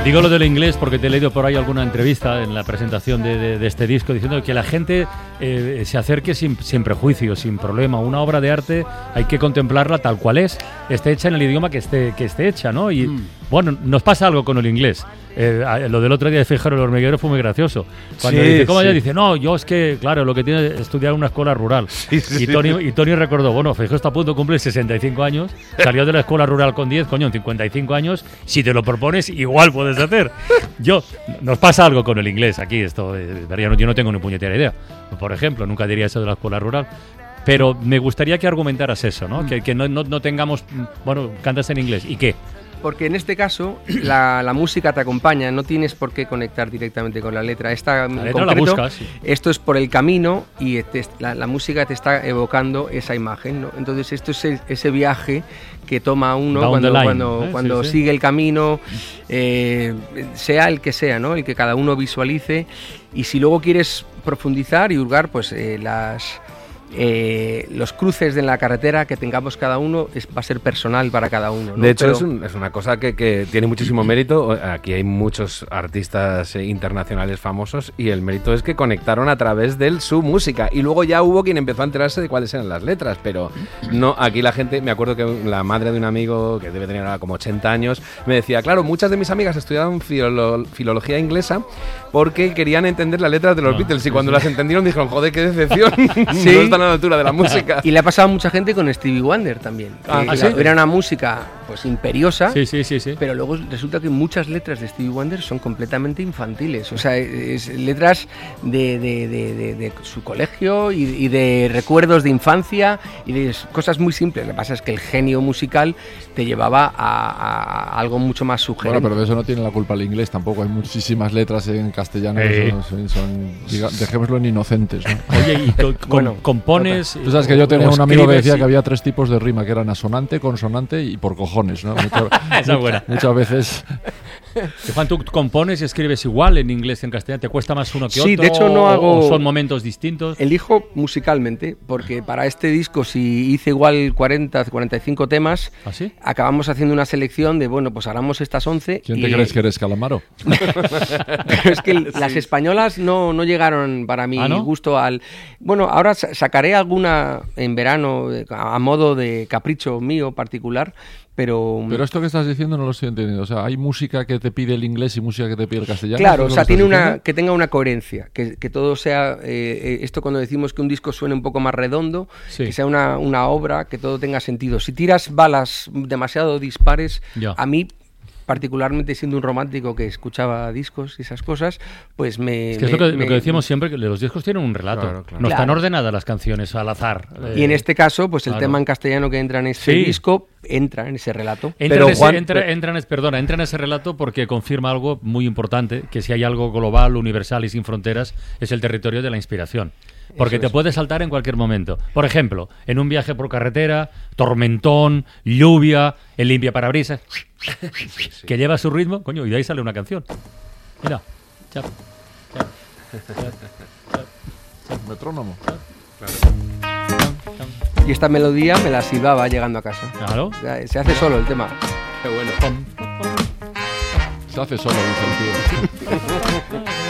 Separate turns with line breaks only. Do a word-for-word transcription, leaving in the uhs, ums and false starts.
Digo lo del inglés porque te he leído por ahí alguna entrevista en la presentación de, de, de este disco diciendo que la gente eh, se acerque sin, sin prejuicios, sin problema. Una obra de arte hay que contemplarla tal cual es, esté hecha en el idioma que esté, que esté hecha, ¿no? Y mm. bueno, nos pasa algo con el inglés. Eh, lo del otro día de Fijaros el hormiguero fue muy gracioso. Cuando
sí,
dice, ¿cómo
sí.
ella dice? No, yo es que, claro, lo que tiene es estudiar en una escuela rural. Sí, sí. Y, Tony, y Tony recordó, bueno, Fijaros está a punto de cumplir sesenta y cinco años, salió de la escuela rural con diez, coño, en cincuenta y cinco años, si te lo propones, igual puedes hacer. Yo, nos pasa algo con el inglés aquí, esto, eh, yo no tengo ni puñetera idea. Por ejemplo, nunca diría eso de la escuela rural. Pero me gustaría que argumentaras eso, ¿no? Mm. Que, que no, no, no tengamos, bueno, cantas en inglés, ¿y qué?
Porque en este caso la, la música te acompaña, no tienes por qué conectar directamente con la letra. Esta,
la
en
letra
concreto,
la buscas, sí.
Esto es por el camino y te, la, la música te está evocando esa imagen, ¿no? Entonces esto es el, ese viaje que toma uno
Down
cuando,
line,
cuando,
¿eh?
cuando
sí, sí.
sigue el camino, eh, sea el que sea, ¿no? El que cada uno visualice. Y si luego quieres profundizar y hurgar, pues eh, las... Eh, los cruces de la carretera que tengamos cada uno es, va a ser personal para cada uno, ¿no?
De hecho,
Pero...
es, un, es una cosa que, que tiene muchísimo mérito. Aquí hay muchos artistas eh, internacionales famosos y el mérito es que conectaron a través de su música. Y luego ya hubo quien empezó a enterarse de cuáles eran las letras, pero no, aquí la gente, me acuerdo que la madre de un amigo que debe tener ahora como ochenta años, me decía, claro, muchas de mis amigas estudiaban filolo- filología inglesa porque querían entender las letras de los no, Beatles y sí, cuando sí. las entendieron dijeron, joder, qué decepción, ¿sí? No están a la altura de la música.
Y le ha pasado a mucha gente con Stevie Wonder también.
Ah,
¿Ah,
¿sí?
Era una música pues imperiosa,
sí, sí, sí, sí.
pero luego resulta que muchas letras de Stevie Wonder son completamente infantiles. O sea, es, es letras de, de, de, de, de su colegio y, y de recuerdos de infancia y de cosas muy simples. Lo que pasa es que el genio musical te llevaba a, a algo mucho más sugerente.
Bueno, pero de eso no tiene la culpa el inglés tampoco. Hay muchísimas letras en castellano que son, son, son diga, dejémoslo en inocentes, ¿no?
Oye, y co- con,
bueno,
compones...
Tú sabes que yo tenía un amigo que decía
sí.
que había tres tipos de rima, que eran asonante, consonante y por cojones, ¿no? Muchas,
Esa es buena.
Muchas veces...
Juan, tú compones y escribes igual en inglés y en castellano. ¿Te cuesta más uno que
sí,
otro?
De hecho, no hago...
¿O son momentos distintos?
Elijo musicalmente, porque para este disco, si hice igual cuarenta, cuarenta y cinco temas,
¿Ah, sí?
acabamos haciendo una selección de, bueno, pues hagamos estas once.
¿Quién
y...
te crees que eres, Calamaro?
Pero es que sí. Las españolas no, no llegaron para mi
¿Ah, no?
gusto al... Bueno, ahora sacaré alguna en verano a modo de capricho mío particular, pero...
Pero esto que estás diciendo no lo estoy entendiendo. O sea, ¿hay música que te pide el inglés y música que te pide el castellano?
Claro, o sea, tiene una
diciendo?
que tenga una coherencia, que, que todo sea... Eh, esto cuando decimos que un disco suene un poco más redondo,
sí.
que sea una, una obra, que todo tenga sentido. Si tiras balas demasiado dispares,
ya.
a mí... particularmente siendo un romántico que escuchaba discos y esas cosas, pues me...
Es que
me,
es lo que,
me,
lo que decimos siempre, que los discos tienen un relato.
Claro, claro.
No
claro.
están ordenadas las canciones al azar.
Y
eh,
en este caso, pues el
claro.
tema en castellano que entra en este
sí.
disco, entra en ese relato.
Entra,
Pero
en ese,
Juan,
entra, entra, en, perdona, entra en ese relato porque confirma algo muy importante, que si hay algo global, universal y sin fronteras, es el territorio de la inspiración. Porque
Eso
te
es.
puede saltar en cualquier momento. Por ejemplo, en un viaje por carretera, tormentón, lluvia, el limpiaparabrisas, sí. que lleva su ritmo, coño, y de ahí sale una canción. Mira. Chap, chap, chap, chap, chap.
Metrónomo.
Claro.
Y esta melodía me la silbaba llegando a casa.
Claro.
O sea, se hace solo el tema.
Qué bueno.
Se hace solo, dice el tío.